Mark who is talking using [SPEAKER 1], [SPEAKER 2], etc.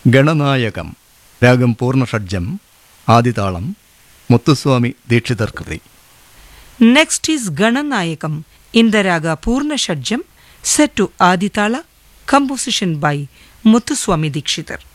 [SPEAKER 1] ഗണനായകം Ragam പൂർണ്ണഷഡ്ജം ആദിതാളം Muthuswamy Dikshitar Krithi.
[SPEAKER 2] Next is Gananayakam in the raga Purna Shadjam set to Aditala, composition by Muthuswami Dikshitar.